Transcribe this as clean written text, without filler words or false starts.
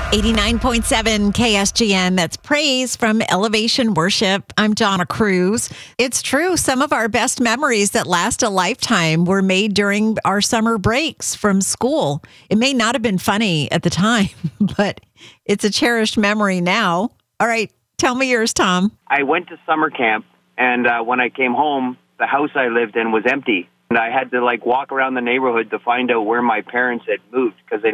89.7 KSGN. That's praise from Elevation Worship. I'm Donna Cruz. It's true. Some of our best memories that last a lifetime were made during our summer breaks from school. It may not have been funny at the time, but it's a cherished memory now. All right. Tell me yours, Tom. I went to summer camp, and when I came home, the house I lived in was empty. And I had to walk around the neighborhood to find out where my parents had moved because they